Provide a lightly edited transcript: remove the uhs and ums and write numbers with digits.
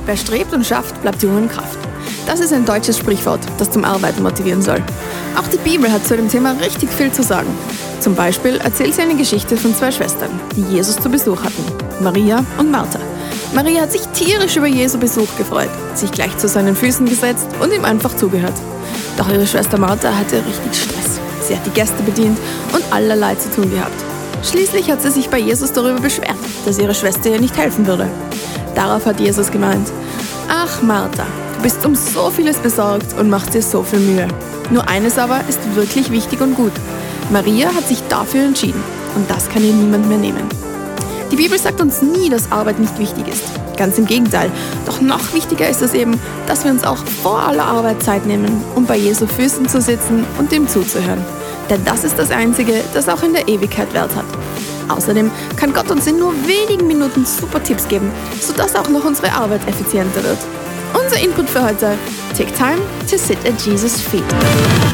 Wer strebt und schafft, bleibt jung in Kraft. Das ist ein deutsches Sprichwort, das zum Arbeiten motivieren soll. Auch die Bibel hat zu dem Thema richtig viel zu sagen. Zum Beispiel erzählt sie eine Geschichte von 2 Schwestern, die Jesus zu Besuch hatten, Maria und Martha. Maria hat sich tierisch über Jesu Besuch gefreut, sich gleich zu seinen Füßen gesetzt und ihm einfach zugehört. Doch ihre Schwester Martha hatte richtig Stress. Sie hat die Gäste bedient und allerlei zu tun gehabt. Schließlich hat sie sich bei Jesus darüber beschwert, dass ihre Schwester ihr nicht helfen würde. Darauf hat Jesus gemeint: Ach Martha, du bist um so vieles besorgt und machst dir so viel Mühe. Nur eines aber ist wirklich wichtig und gut. Maria hat sich dafür entschieden und das kann ihr niemand mehr nehmen. Die Bibel sagt uns nie, dass Arbeit nicht wichtig ist. Ganz im Gegenteil. Doch noch wichtiger ist es eben, dass wir uns auch vor aller Arbeit Zeit nehmen, um bei Jesu Füßen zu sitzen und ihm zuzuhören. Denn das ist das Einzige, das auch in der Ewigkeit Wert hat. Außerdem kann Gott uns in nur wenigen Minuten super Tipps geben, sodass auch noch unsere Arbeit effizienter wird. Unser Input für heute: Take time to sit at Jesus' feet.